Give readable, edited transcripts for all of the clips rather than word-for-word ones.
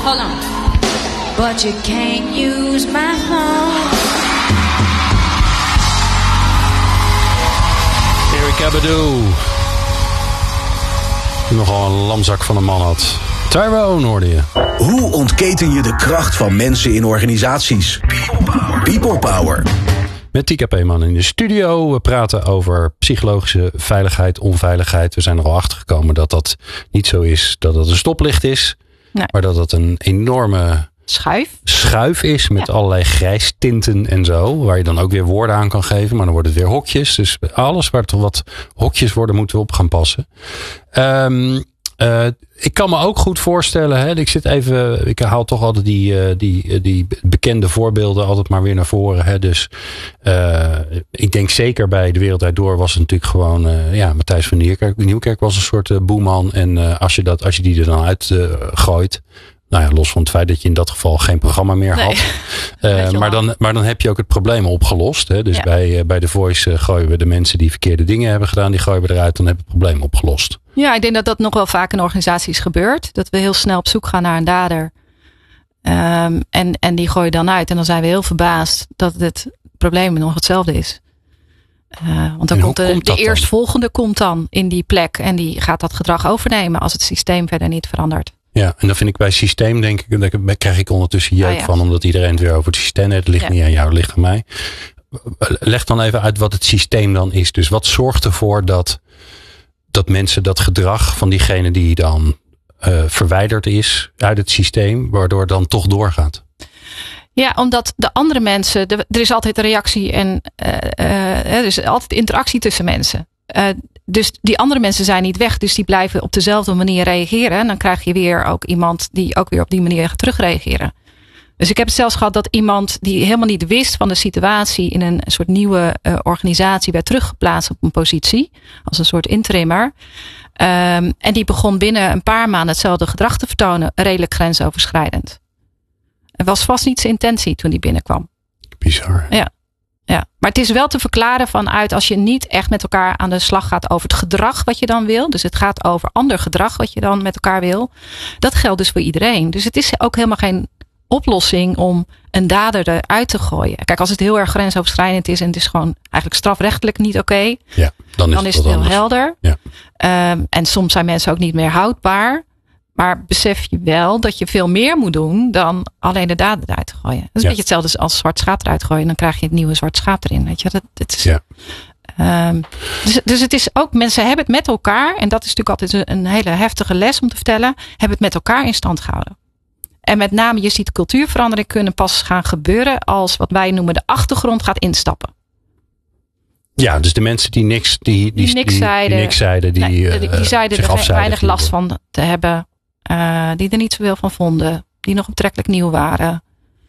Hold on. But you can't use my phone. Erykah Badu. Die nogal een lamzak van een man had. Tyrone hoorde je. Hoe ontketen je de kracht van mensen in organisaties? People Power. Met Tika Peeman in de studio. We praten over psychologische veiligheid, onveiligheid. We zijn er al achter gekomen dat dat niet zo is dat het een stoplicht is. Nee. Maar dat het een enorme schuif is met allerlei grijstinten en zo. Waar je dan ook weer woorden aan kan geven. Maar dan worden het weer hokjes. Dus alles waar toch wat hokjes worden moeten we op gaan passen. Ik kan me ook goed voorstellen. Hè, ik haal toch altijd die bekende voorbeelden altijd maar weer naar voren. Hè, dus ik denk zeker bij De Wereld Draait Door was het natuurlijk gewoon Matthijs van Nieuwkerk was een soort boeman. En als je die er dan uit gooit. Nou ja, los van het feit dat je in dat geval geen programma meer had. Maar dan heb je ook het probleem opgelost. Hè? Dus bij The Voice gooien we de mensen die verkeerde dingen hebben gedaan. Die gooien we eruit. Dan heb je het probleem opgelost. Ja, ik denk dat dat nog wel vaak in organisaties gebeurt. Dat we heel snel op zoek gaan naar een dader. En die gooi je dan uit. En dan zijn we heel verbaasd dat het probleem nog hetzelfde is. Want dan komt de eerstvolgende komt dan in die plek. En die gaat dat gedrag overnemen als het systeem verder niet verandert. Ja, en dan vind ik bij systeem, denk ik, daar krijg ik ondertussen jeuk van, omdat iedereen het weer over het systeem heeft. Het ligt niet aan jou, het ligt aan mij. Leg dan even uit wat het systeem dan is. Dus wat zorgt ervoor dat mensen dat gedrag van diegene die dan verwijderd is uit het systeem, waardoor het dan toch doorgaat? Ja, omdat de andere mensen, er is altijd een reactie en er is altijd interactie tussen mensen. Dus die andere mensen zijn niet weg. Dus die blijven op dezelfde manier reageren. En dan krijg je weer ook iemand die ook weer op die manier gaat terugreageren. Dus ik heb het zelfs gehad dat iemand die helemaal niet wist van de situatie in een soort nieuwe organisatie werd teruggeplaatst op een positie. Als een soort interimmer. En die begon binnen een paar maanden hetzelfde gedrag te vertonen. Redelijk grensoverschrijdend. Het was vast niet zijn intentie toen hij binnenkwam. Bizar. Ja. Ja, maar het is wel te verklaren vanuit als je niet echt met elkaar aan de slag gaat over het gedrag wat je dan wil. Dus het gaat over ander gedrag wat je dan met elkaar wil. Dat geldt dus voor iedereen. Dus het is ook helemaal geen oplossing om een dader eruit te gooien. Kijk, als het heel erg grensoverschrijdend is en het is gewoon eigenlijk strafrechtelijk niet oké. Ja, dan is het heel anders. Helder. Ja. En soms zijn mensen ook niet meer houdbaar. Maar besef je wel dat je veel meer moet doen dan alleen de dader eruit te gooien. Dat is een beetje hetzelfde als zwart schaap eruit gooien. Dan krijg je het nieuwe zwart schaap erin. Weet je? Dat is, dus het is ook, mensen hebben het met elkaar. En dat is natuurlijk altijd een hele heftige les om te vertellen. Hebben het met elkaar in stand gehouden. En met name, je ziet cultuurverandering kunnen pas gaan gebeuren als wat wij noemen de achtergrond gaat instappen. Ja, dus de mensen die niks zeiden, die zeiden er weinig last van te hebben. Die er niet zoveel van vonden. Die nog betrekkelijk nieuw waren.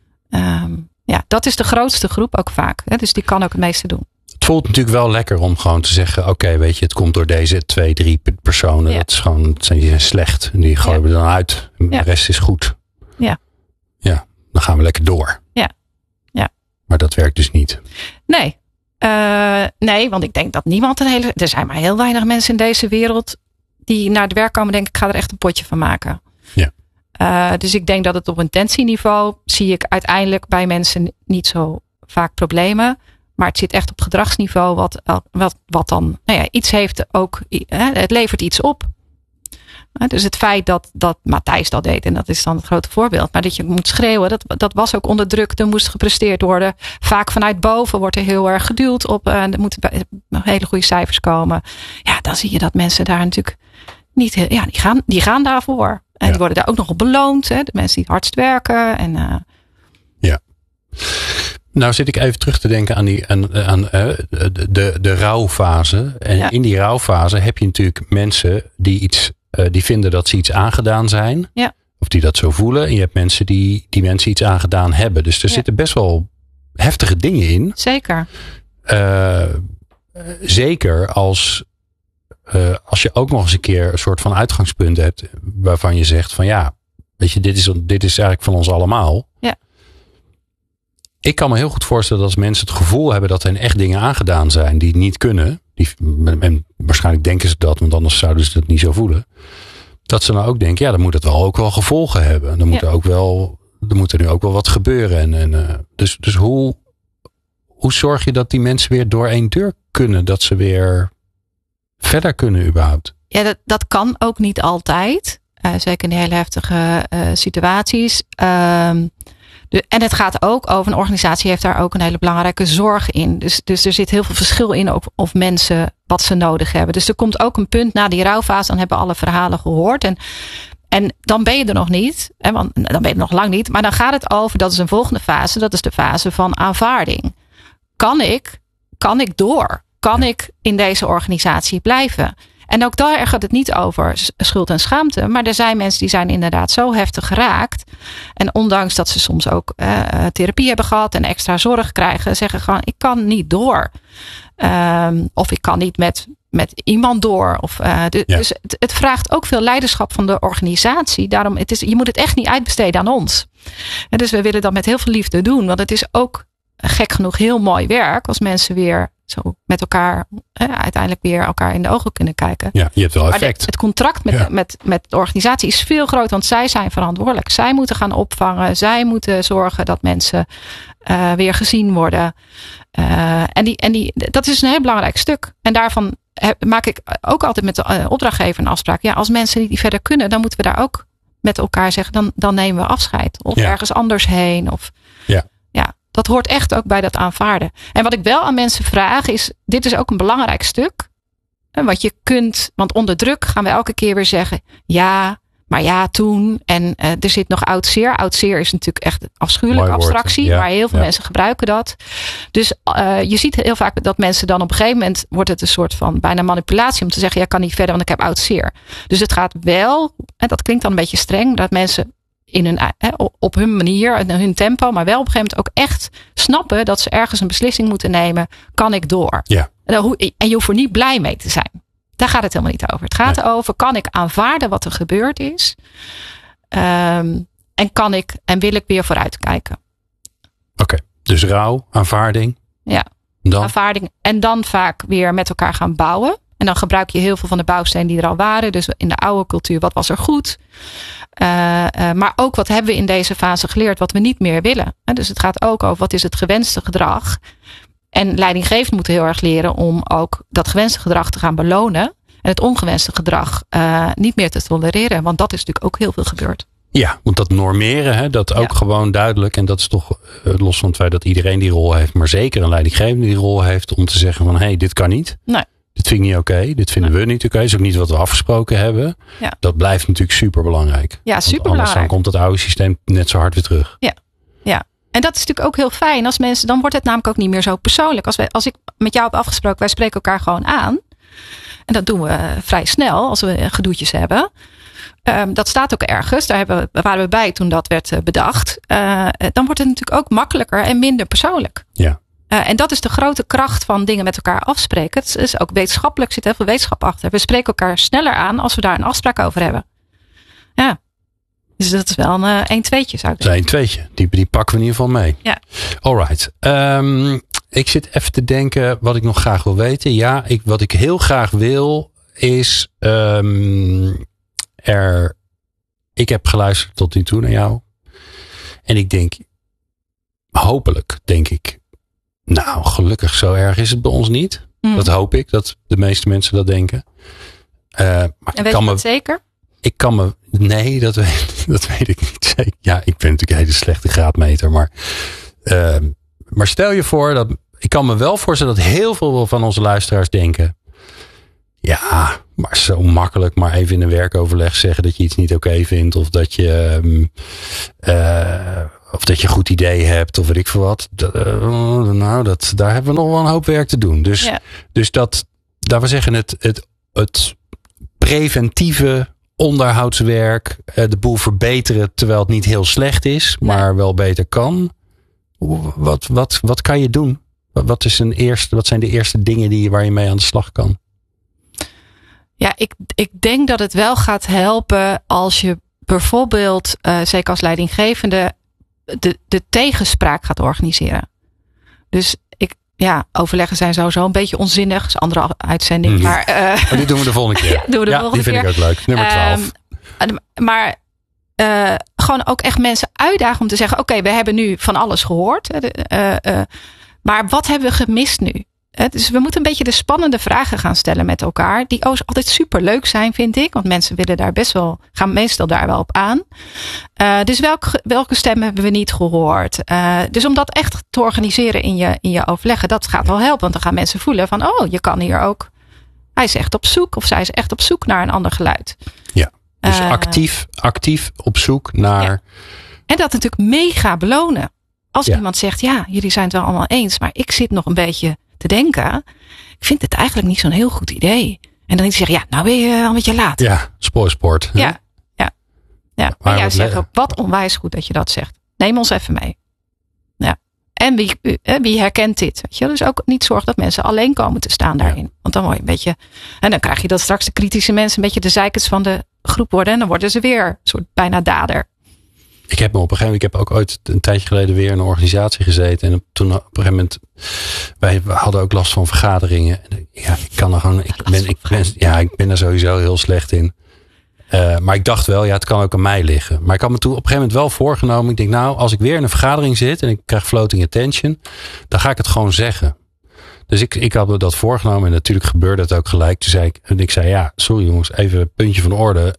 Dat is de grootste groep ook vaak. Hè? Dus die kan ook het meeste doen. Het voelt natuurlijk wel lekker om gewoon te zeggen. Oké, weet je, het komt door deze 2-3 personen. Dat is gewoon, die zijn slecht. En die gooien we dan uit. En de rest is goed. Ja. Ja, dan gaan we lekker door. Ja. Maar dat werkt dus niet. Nee. Nee, want ik denk dat niemand er zijn maar heel weinig mensen in deze wereld die naar het werk komen, denk ik ga er echt een potje van maken. Ja. Dus ik denk dat het op intentieniveau zie ik uiteindelijk bij mensen niet zo vaak problemen. Maar het zit echt op gedragsniveau wat dan iets heeft ook. Het levert iets op. Dus het feit dat Matthijs dat deed, en dat is dan het grote voorbeeld. Maar dat je moet schreeuwen, dat was ook onder druk. Er moest gepresteerd worden. Vaak vanuit boven wordt er heel erg geduwd op. Er moeten hele goede cijfers komen. Ja, dan zie je dat mensen daar natuurlijk niet. Die gaan daarvoor. En die worden daar ook nog op beloond. Hè? De mensen die het hardst werken. En, Ja. Nou zit ik even terug te denken aan de rouwfase. En in die rouwfase heb je natuurlijk mensen die vinden dat ze iets aangedaan zijn. Ja. Of die dat zo voelen. En je hebt mensen die mensen iets aangedaan hebben. Dus er zitten best wel heftige dingen in. Zeker. Zeker als je ook nog eens een keer een soort van uitgangspunt hebt. Waarvan je zegt van weet je, dit is eigenlijk van ons allemaal. Ja. Ik kan me heel goed voorstellen dat als mensen het gevoel hebben dat er echt dingen aangedaan zijn die niet kunnen. En waarschijnlijk denken ze dat, want anders zouden ze het niet zo voelen. Dat ze nou ook denken, dan moet het wel ook wel gevolgen hebben. Dan moet er moet er nu ook wel wat gebeuren. Dus hoe zorg je dat die mensen weer door één deur kunnen? Dat ze weer verder kunnen überhaupt? Ja, dat kan ook niet altijd. Zeker in die hele heftige situaties. En het gaat ook over, een organisatie heeft daar ook een hele belangrijke zorg in. Dus er zit heel veel verschil in of mensen wat ze nodig hebben. Dus er komt ook een punt na die rouwfase, dan hebben we alle verhalen gehoord. En dan ben je er nog niet. Want dan ben je er nog lang niet. Maar dan gaat het over, dat is een volgende fase. Dat is de fase van aanvaarding. Kan ik door? Kan ik in deze organisatie blijven? En ook daar gaat het niet over schuld en schaamte. Maar er zijn mensen die zijn inderdaad zo heftig geraakt. En ondanks dat ze soms ook therapie hebben gehad en extra zorg krijgen, zeggen gewoon, ik kan niet door. Of ik kan niet met iemand door. Dus het vraagt ook veel leiderschap van de organisatie. Daarom, je moet het echt niet uitbesteden aan ons. En dus we willen dat met heel veel liefde doen. Want het is ook gek genoeg heel mooi werk als mensen weer zo met elkaar uiteindelijk weer elkaar in de ogen kunnen kijken. Ja, je hebt wel effect. Maar het contract met de organisatie is veel groter, want zij zijn verantwoordelijk. Zij moeten gaan opvangen. Zij moeten zorgen dat mensen weer gezien worden. Dat is een heel belangrijk stuk. En daarvan maak ik ook altijd met de opdrachtgever een afspraak. Ja, als mensen niet verder kunnen, dan moeten we daar ook met elkaar zeggen, dan nemen we afscheid. Of ergens anders heen. Dat hoort echt ook bij dat aanvaarden. En wat ik wel aan mensen vraag is, dit is ook een belangrijk stuk. Want onder druk gaan we elke keer weer zeggen, ja, maar ja, toen. En er zit nog oud zeer. Oud zeer is natuurlijk echt een afschuwelijke abstractie. Maar heel veel mensen gebruiken dat. Dus je ziet heel vaak dat mensen dan op een gegeven moment, wordt het een soort van bijna manipulatie om te zeggen, ja, kan niet verder, want ik heb oud zeer. Dus het gaat wel, en dat klinkt dan een beetje streng, dat mensen op hun manier, in hun tempo, maar wel op een gegeven moment ook echt snappen dat ze ergens een beslissing moeten nemen. Kan ik door? Ja. En je hoeft er niet blij mee te zijn. Daar gaat het helemaal niet over. Het gaat over, kan ik aanvaarden wat er gebeurd is? En wil ik weer vooruitkijken? Oké, dus rouw, aanvaarding. Ja, aanvaarding. En dan vaak weer met elkaar gaan bouwen. En dan gebruik je heel veel van de bouwstenen die er al waren. Dus in de oude cultuur, wat was er goed? Maar ook wat hebben we in deze fase geleerd wat we niet meer willen. Dus het gaat ook over wat is het gewenste gedrag. En leidinggevenden moeten heel erg leren om ook dat gewenste gedrag te gaan belonen. En het ongewenste gedrag niet meer te tolereren. Want dat is natuurlijk ook heel veel gebeurd. Ja, want dat normeren, dat ook gewoon duidelijk. En dat is toch los van het feit dat iedereen die rol heeft. Maar zeker een leidinggevende die rol heeft om te zeggen van, hey, dit kan niet. Nee. Dit vind ik niet oké. Dit vinden we niet oké. Dat is ook niet wat we afgesproken hebben. Ja. Dat blijft natuurlijk super belangrijk. Ja, super belangrijk. Anders dan komt het oude systeem net zo hard weer terug. Ja. En dat is natuurlijk ook heel fijn. Als mensen, dan wordt het namelijk ook niet meer zo persoonlijk. Als ik met jou heb afgesproken, wij spreken elkaar gewoon aan. En dat doen we vrij snel als we gedoetjes hebben. Dat staat ook ergens. Daar waren we bij toen dat werd bedacht. Dan wordt het natuurlijk ook makkelijker en minder persoonlijk. Ja. En dat is de grote kracht van dingen met elkaar afspreken. Het is ook wetenschappelijk, er zit heel veel wetenschap achter. We spreken elkaar sneller aan als we daar een afspraak over hebben. Ja. Dus dat is wel een 1-2'tje, zou ik zeggen. Een 2'tje. Die pakken we in ieder geval mee. Ja. Alright. Ik zit even te denken wat ik nog graag wil weten. Ja, wat ik heel graag wil is ik heb geluisterd tot nu toe naar jou. En ik denk, hopelijk denk ik, nou, gelukkig zo erg is het bij ons niet. Dat hoop ik, dat de meeste mensen dat denken. Maar en weet je dat zeker? Nee, dat weet ik niet zeker. Ja, ik ben natuurlijk een hele slechte graadmeter. Maar stel je voor dat, ik kan me wel voorstellen dat heel veel van onze luisteraars denken, ja, maar zo makkelijk maar even in een werkoverleg zeggen dat je iets niet oké vindt. Of dat je een goed idee hebt. Of weet ik veel wat. Daar hebben we nog wel een hoop werk te doen. Dus dat, laten we zeggen, het preventieve onderhoudswerk. De boel verbeteren terwijl het niet heel slecht is. Maar wel beter kan. Wat kan je doen? Wat zijn de eerste dingen waar je mee aan de slag kan? Ja, ik denk dat het wel gaat helpen als je bijvoorbeeld, zeker als leidinggevende, de tegenspraak gaat organiseren. Dus overleggen zijn sowieso een beetje onzinnig. Dat is een andere uitzending. Maar, die doen we de volgende keer. Die vind ik ook leuk. Nummer 12. Maar gewoon ook echt mensen uitdagen om te zeggen, oké, we hebben nu van alles gehoord. Maar wat hebben we gemist nu? Dus we moeten een beetje de spannende vragen gaan stellen met elkaar. Die altijd super leuk zijn, vind ik. Want mensen willen daar gaan meestal daar wel op aan. Dus welke stemmen hebben we niet gehoord? Dus om dat echt te organiseren in je overleggen, dat gaat wel helpen. Want dan gaan mensen voelen van, je kan hier ook. Hij is echt op zoek of zij is echt op zoek naar een ander geluid. Ja, dus actief op zoek naar. Ja. En dat natuurlijk mega belonen. Als iemand zegt, ja, jullie zijn het wel allemaal eens, maar ik zit nog een beetje te denken. Ik vind het eigenlijk niet zo'n heel goed idee. En dan zeg je, ja, nou ben je al een beetje laat. Ja, spoorsport. Ja. Maar jij zegt ook, wat onwijs goed dat je dat zegt. Neem ons even mee. Ja. En wie herkent dit? Weet je? Dus ook niet zorgen dat mensen alleen komen te staan daarin. Ja. Want dan word je een beetje. En dan krijg je dat straks de kritische mensen een beetje de zeikers van de groep worden. En dan worden ze weer een soort bijna dader. Ik heb ook ooit een tijdje geleden weer in een organisatie gezeten. En toen op een gegeven moment, wij hadden ook last van vergaderingen. Ja, ik ben er sowieso heel slecht in. Maar ik dacht wel, het kan ook aan mij liggen. Maar ik had me toen op een gegeven moment wel voorgenomen. Ik denk, nou, als ik weer in een vergadering zit en ik krijg floating attention, dan ga ik het gewoon zeggen. Dus ik had me dat voorgenomen en natuurlijk gebeurde het ook gelijk. Toen zei ik zei, sorry jongens, even een puntje van de orde.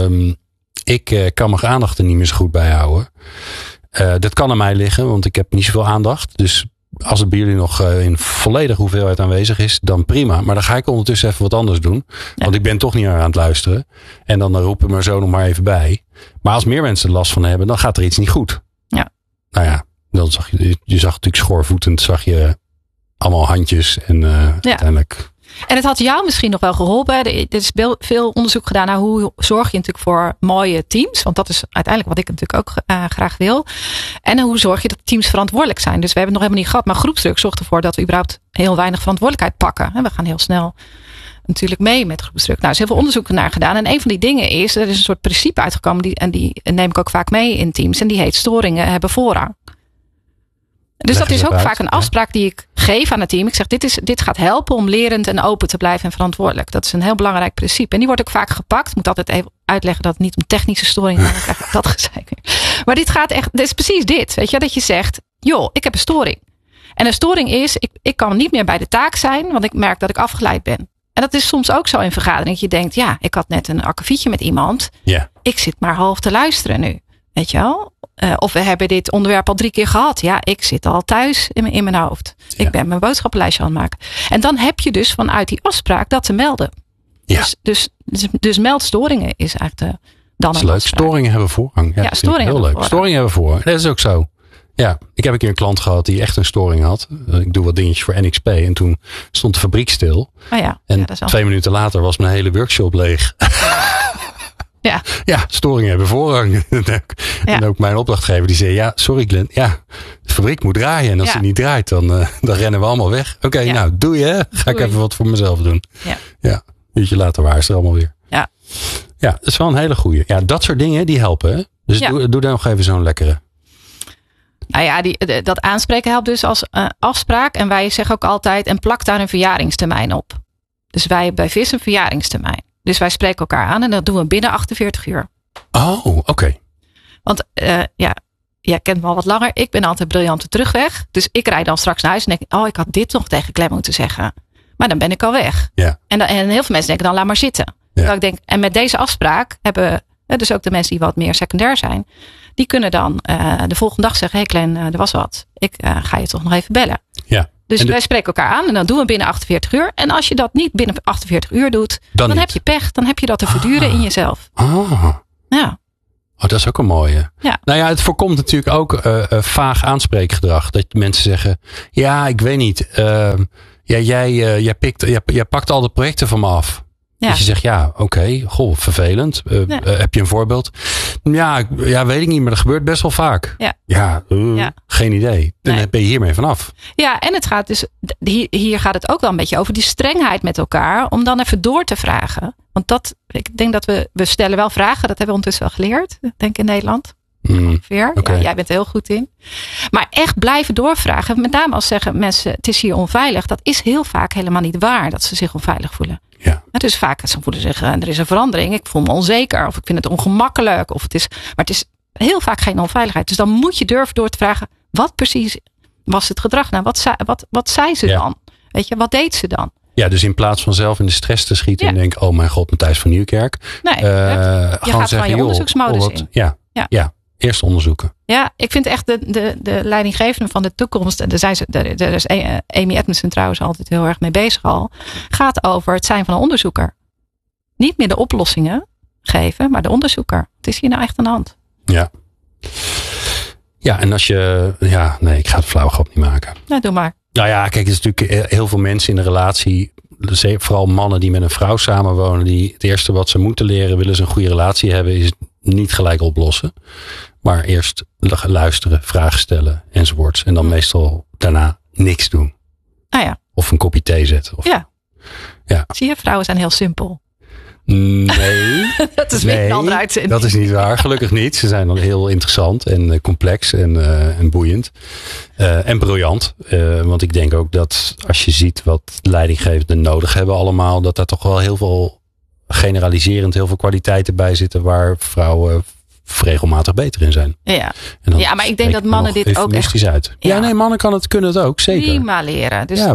Ik kan mijn aandacht er niet meer zo goed bij houden. Dat kan aan mij liggen, want ik heb niet zoveel aandacht. Dus als het bij jullie nog in volledige hoeveelheid aanwezig is, dan prima. Maar dan ga ik ondertussen even wat anders doen. Ja. Want ik ben toch niet meer aan het luisteren. En dan roep ik me zo nog maar even bij. Maar als meer mensen er last van hebben, dan gaat er iets niet goed. Ja. Nou ja, dan zag je natuurlijk schoorvoetend, zag je allemaal handjes. En uiteindelijk. En het had jou misschien nog wel geholpen. Er is veel onderzoek gedaan naar hoe zorg je natuurlijk voor mooie teams. Want dat is uiteindelijk wat ik natuurlijk ook graag wil. En hoe zorg je dat teams verantwoordelijk zijn. Dus we hebben het nog helemaal niet gehad. Maar groepsdruk zorgt ervoor dat we überhaupt heel weinig verantwoordelijkheid pakken. En we gaan heel snel natuurlijk mee met groepsdruk. Nou, er is heel veel onderzoek naar gedaan. En een van die dingen is, er is een soort principe uitgekomen. Die neem ik ook vaak mee in teams. En die heet storingen hebben voorrang. Dus dat is ook vaak een afspraak die ik geef aan het team. Ik zeg, dit gaat helpen om lerend en open te blijven en verantwoordelijk. Dat is een heel belangrijk principe. En die wordt ook vaak gepakt. Ik moet altijd even uitleggen dat het niet om technische storing gaat. Dan krijg ik dat gezeik. Maar dit is precies dit. Weet je, dat je zegt, joh, ik heb een storing. En een storing is, ik kan niet meer bij de taak zijn, want ik merk dat ik afgeleid ben. En dat is soms ook zo in vergadering. Je denkt, ik had net een akkefietje met iemand. Yeah. Ik zit maar half te luisteren nu. Weet je wel? Of we hebben dit onderwerp al 3 keer gehad. Ja, ik zit al thuis in mijn hoofd. Ja. Ik ben mijn boodschappenlijstje aan het maken. En dan heb je dus vanuit die afspraak dat te melden. Ja. Dus meldstoringen is eigenlijk dan een leuk. Storingen hebben voorrang. Ja, storingen heel leuk. Storingen hebben voorrang. Dat is ook zo. Ja, ik heb een keer een klant gehad die echt een storing had. Ik doe wat dingetjes voor NXP. En toen stond de fabriek stil. Oh ja. En 2 minuten later was mijn hele workshop leeg. Ja, storingen hebben voorrang. En ook mijn opdrachtgever die zei, sorry Glenn, de fabriek moet draaien. En als die niet draait, dan rennen we allemaal weg. Oké, nou doei hè. Ga ik even wat voor mezelf doen. Ja, een uurtje later waren ze er allemaal weer. Ja, dat is wel een hele goeie. Ja, dat soort dingen, die helpen. Hè? Dus doe daar nog even zo'n lekkere. Nou ja, dat aanspreken helpt dus als afspraak. En wij zeggen ook altijd, en plak daar een verjaringstermijn op. Dus wij hebben bij VIS een verjaringstermijn. Dus wij spreken elkaar aan en dat doen we binnen 48 uur. Oh, oké. Want jij kent me al wat langer. Ik ben altijd briljante terugweg. Dus ik rijd dan straks naar huis en denk ik, ik had dit nog tegen Clem moeten zeggen. Maar dan ben ik al weg. Ja. En heel veel mensen denken dan, laat maar zitten. Ja. Ik denk, en met deze afspraak hebben dus ook de mensen die wat meer secundair zijn. Die kunnen dan de volgende dag zeggen, hey Clem, er was wat. Ik ga je toch nog even bellen. Ja. Dus wij spreken elkaar aan en dan doen we binnen 48 uur. En als je dat niet binnen 48 uur doet, dan heb je pech. Dan heb je dat te verduren in jezelf. Ja. Dat is ook een mooie. Ja. Nou ja, het voorkomt natuurlijk ook vaag aanspreekgedrag. Dat mensen zeggen, ik weet niet. Jij pakt al de projecten van me af. Ja. Dat je zegt, vervelend. Heb je een voorbeeld? Ja, weet ik niet, maar dat gebeurt best wel vaak. Geen idee. Dan ben je hiermee vanaf. Ja, en het gaat dus, hier gaat het ook wel een beetje over die strengheid met elkaar. Om dan even door te vragen. Want ik denk dat we stellen wel vragen. Dat hebben we ondertussen wel geleerd. Denk ik in Nederland. Ongeveer. Okay. Ja, jij bent er heel goed in. Maar echt blijven doorvragen. Met name als zeggen mensen, het is hier onveilig. Dat is heel vaak helemaal niet waar dat ze zich onveilig voelen. Ja. Dus vaak ze voelen zich, er is een verandering. Ik voel me onzeker of ik vind het ongemakkelijk. Maar het is heel vaak geen onveiligheid. Dus dan moet je durven door te vragen, wat precies was het gedrag? Nou, wat zei ze dan? Weet je, wat deed ze dan? Ja, dus in plaats van zelf in de stress te schieten en denk, oh mijn god, Matthijs van Nieuwkerk. Nee, je gaat van je onderzoeksmodus in. Ja, eerst onderzoeken. Ja, ik vind echt de leidinggevende van de toekomst, en daar is Amy Edmondson trouwens altijd heel erg mee bezig al, gaat over het zijn van een onderzoeker. Niet meer de oplossingen geven, maar de onderzoeker. Het is hier nou echt aan de hand. Ja. Ja, en als je... Ja, nee, ik ga het flauwe grap niet maken. Nou, doe maar. Nou ja, kijk, er is natuurlijk heel veel mensen in een relatie, vooral mannen die met een vrouw samenwonen, die het eerste wat ze moeten leren, willen ze een goede relatie hebben, is niet gelijk oplossen. Maar eerst luisteren, vragen stellen enzovoorts. En dan meestal daarna niks doen. Ah ja. Of een kopje thee zetten. Of, ja. Ja. Zie je, vrouwen zijn heel simpel. Nee. Dat is weer een andere uitzending. Dat is niet waar. Gelukkig niet. Ze zijn dan heel interessant en complex en boeiend. En briljant. Want ik denk ook dat als je ziet wat leidinggevenden nodig hebben allemaal, dat daar toch wel heel veel generaliserend heel veel kwaliteiten bij zitten waar vrouwen regelmatig beter in zijn. Ja, maar ik denk dat mannen dit ook echt uit. Ja, nee, mannen kunnen het ook, zeker. Prima leren. Dus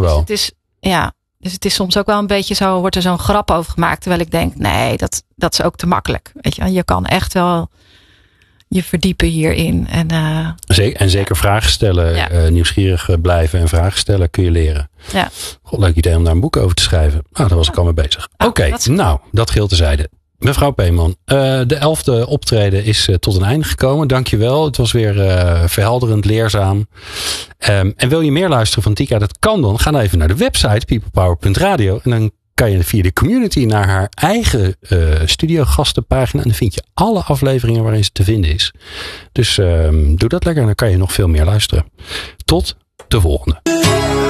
het is soms ook wel een beetje zo, wordt er zo'n grap over gemaakt, terwijl ik denk, nee, dat is ook te makkelijk. Weet je, je kan echt wel je verdiepen hierin. En zeker vragen stellen, nieuwsgierig blijven en vragen stellen kun je leren. Ja. God, leuk idee om daar een boek over te schrijven. Nou, daar was ik al mee bezig. Oké, nou, dat geheel terzijde. Mevrouw Peeman, de 11e optreden is tot een einde gekomen. Dankjewel. Het was weer verhelderend, leerzaam. En wil je meer luisteren van Tika? Dat kan dan. Ga dan even naar de website peoplepower.radio. En dan kan je via de community naar haar eigen studiogastenpagina. En dan vind je alle afleveringen waarin ze te vinden is. Dus doe dat lekker en dan kan je nog veel meer luisteren. Tot de volgende.